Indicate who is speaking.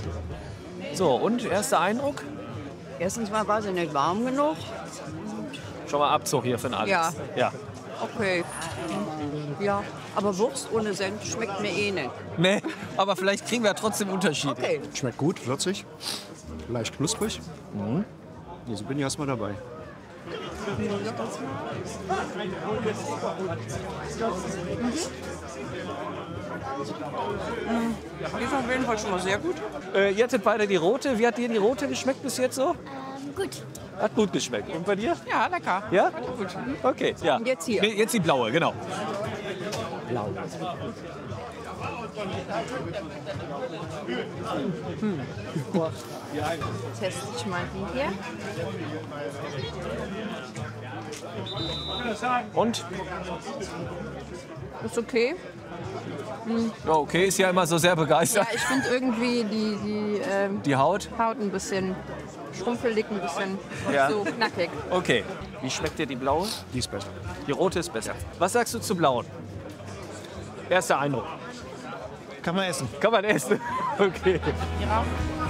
Speaker 1: So, und erster Eindruck?
Speaker 2: Erstens mal war sie nicht warm genug.
Speaker 1: Schon mal Abzug hier von Alex. Ja.
Speaker 2: Okay. Ja, aber Wurst ohne Senf schmeckt mir eh nicht.
Speaker 1: Nee, aber vielleicht kriegen wir trotzdem Unterschiede.
Speaker 2: Okay.
Speaker 3: Schmeckt gut, würzig, leicht knusprig. Also bin ich erstmal dabei.
Speaker 2: Die ist auf jeden Fall schon mal sehr gut.
Speaker 1: Ihr hattet beide die rote. Wie hat dir die rote geschmeckt bis jetzt so?
Speaker 4: Gut.
Speaker 1: Hat gut geschmeckt. Und bei dir?
Speaker 2: Ja, lecker.
Speaker 1: Ja? Okay, ja.
Speaker 2: Und jetzt hier.
Speaker 1: Nee, jetzt die blaue, genau. Blau.
Speaker 4: Teste ich mal die hier.
Speaker 1: Und?
Speaker 2: Ist okay.
Speaker 1: Ja, okay, ist ja immer so sehr
Speaker 2: Ja,
Speaker 1: begeistert.
Speaker 2: ich finde irgendwie
Speaker 1: Die Haut?
Speaker 2: Haut ein bisschen schrumpelig, ein bisschen
Speaker 1: Ja.
Speaker 2: so knackig.
Speaker 1: Okay. Wie schmeckt dir die blaue?
Speaker 3: Die ist besser.
Speaker 1: Die rote ist besser. Was sagst du zu blauen? Erster Eindruck.
Speaker 3: Kann man essen.
Speaker 1: Kann man essen? Okay.
Speaker 2: Ja.